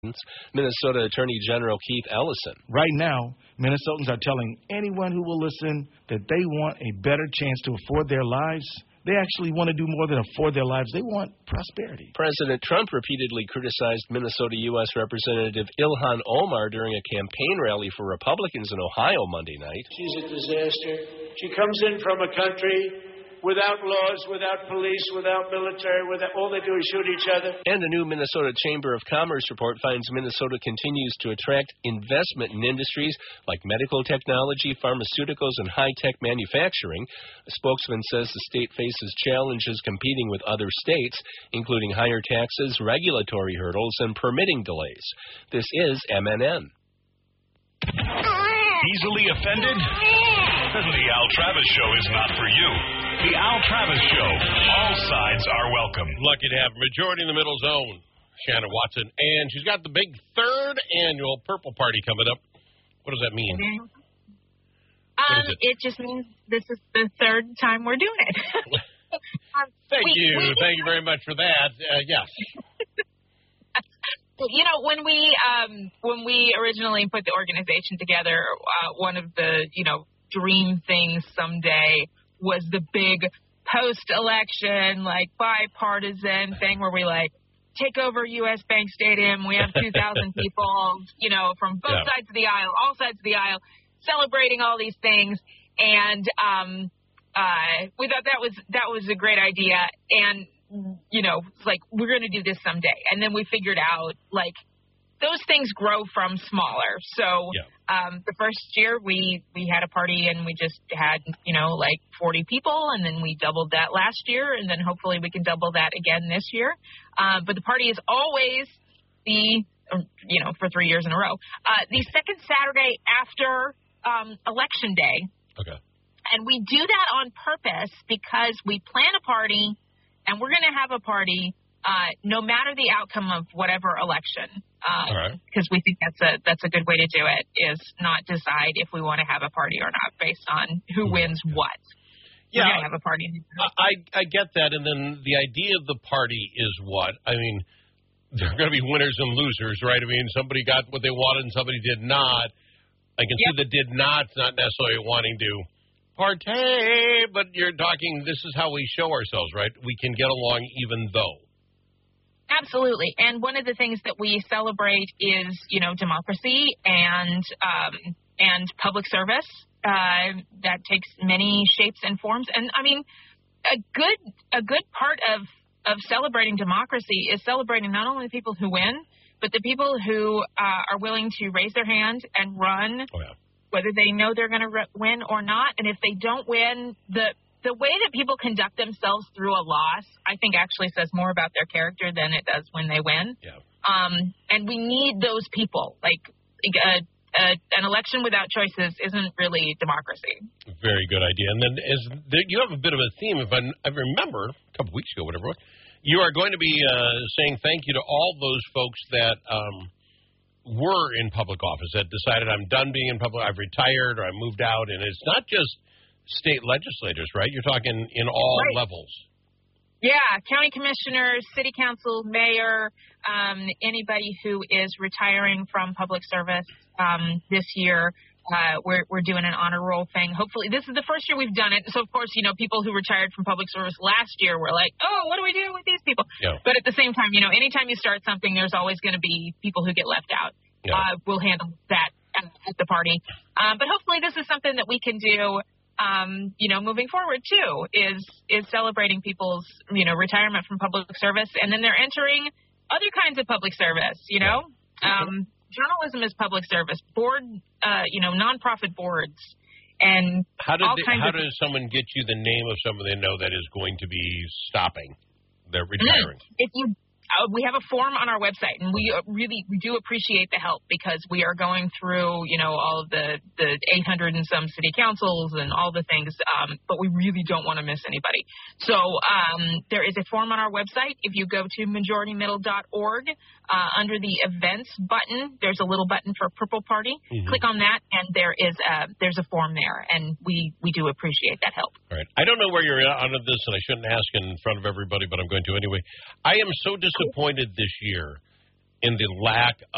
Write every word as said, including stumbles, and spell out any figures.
Minnesota Attorney General Keith Ellison. Right now, Minnesotans are telling anyone who will listen that they want a better chance to afford their lives. They actually want to do more than afford their lives. They want prosperity. President Trump repeatedly criticized Minnesota U S Representative Ilhan Omar during a campaign rally for Republicans in Ohio Monday night. She's a disaster. She comes in from a country without laws, without police, without military, without, all they do is shoot each other. And a new Minnesota Chamber of Commerce report finds Minnesota continues to attract investment in industries like medical technology, pharmaceuticals, and high-tech manufacturing. A spokesman says the state faces challenges competing with other states, including higher taxes, regulatory hurdles, and permitting delays. This is M N N. Easily offended? The Al Travis Show is not for you. The Al Travis Show. All sides are welcome. Lucky to have majority in the middle zone, Shannon Watson. And she's got the big third annual Purple Party coming up. What does that mean? Um, it? it just means this is the third time we're doing it. um, Thank we, you. We, Thank you very much for that. Uh, yes. You know, when we um, when we originally put the organization together, uh, one of the, you know, dream things someday was the big post-election, like, bipartisan thing where we, like, take over U S Bank Stadium. We have two thousand people, you know, from both yeah. sides of the aisle, all sides of the aisle, celebrating all these things. And um, uh, we thought that was that was a great idea. And, you know, it's like, we're going to do this someday. And then we figured out, like, those things grow from smaller. So yeah. um, the first year we, we had a party and we just had, you know, like forty people. And then we doubled that last year. And then hopefully we can double that again this year. Uh, but the party is always the, you know, for three years in a row, uh, the second Saturday after um, Election Day. Okay. And we do that on purpose because we plan a party and we're going to have a party uh, no matter the outcome of whatever election. Because uh, right. we think that's a that's a good way to do it, is not decide if we want to have a party or not based on who wins what. Yeah, We're gonna have a party. I I get that, and then the idea of the party is what? I mean, there are going to be winners and losers, right? I mean, somebody got what they wanted and somebody did not. I can yep. see the did nots not necessarily wanting to partay, but you're talking, this is how we show ourselves, right? We can get along even though. Absolutely. And one of the things that we celebrate is, you know, democracy and um, and public service. Uh, that takes many shapes and forms. And, I mean, a good a good part of, of celebrating democracy is celebrating not only the people who win, but the people who uh, are willing to raise their hand and run, oh, yeah. whether they know they're going to re- win or not. And if they don't win, the The way that people conduct themselves through a loss, I think, actually says more about their character than it does when they win. Yeah. Um, and we need those people. Like, a, a, an election without choices isn't really democracy. Very good idea. And then as there, you have a bit of a theme. If I, I remember a couple weeks ago, whatever it was, you are going to be uh, saying thank you to all those folks that um, were in public office, that decided I'm done being in public, I've retired, or I moved out. And it's not just state legislators, right? You're talking in all right. levels. Yeah, county commissioners, city council, mayor, um, anybody who is retiring from public service um, this year. Uh, we're we're doing an honor roll thing. Hopefully, this is the first year we've done it. So, of course, you know, people who retired from public service last year were like, oh, what do we do with these people? Yeah. But at the same time, you know, anytime you start something, there's always going to be people who get left out. Yeah. Uh, we'll handle that at the party. Um, but hopefully this is something that we can do Um, you know, moving forward, too, is is celebrating people's, you know, retirement from public service. And then they're entering other kinds of public service, you know. Um, journalism is public service. Board, uh, you know, nonprofit boards. And how, did all they, kinds how of, does someone get you the name of someone they know that is going to be stopping, they're retiring? If you Uh, we have a form on our website, and we really we do appreciate the help because we are going through, you know, all of the, the eight hundred and some city councils and all the things, um, but we really don't want to miss anybody. So um, there is a form on our website. If you go to majority middle dot org, uh, under the events button, there's a little button for Purple Party. Mm-hmm. Click on that, and there is a, there's a form there, and we, we do appreciate that help. All right. I don't know where you're at on this, and I shouldn't ask in front of everybody, but I'm going to anyway. I am so disappointed this year in the lack